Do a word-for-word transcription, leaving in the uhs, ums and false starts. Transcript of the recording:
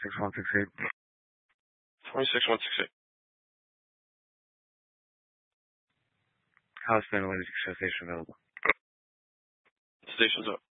twenty-six one sixty-eight. twenty-six one sixty-eight. House ventilated, show station available. Station's up.